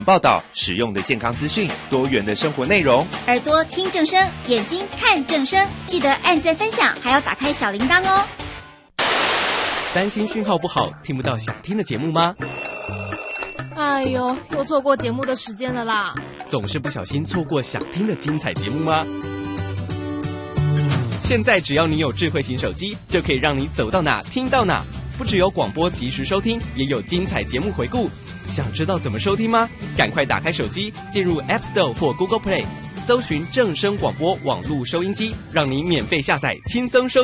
报道、实用的健康资讯、多元的生活内容。 耳朵听正声，眼睛看正声，记得按赞分享，还要打开小铃铛哦。 担心讯号不好，听不到想听的节目吗？ 哎呦，又错过节目的时间了啦！ 总是不小心错过想听的精彩节目吗？现在只要你有智慧型手机，就可以让你走到哪听到哪。不只有广播及时收听，也有精彩节目回顾。想知道怎么收听吗？赶快打开手机，进入 App Store 或 Google Play， 搜寻正声广播网络收音机，让你免费下载，轻松收听。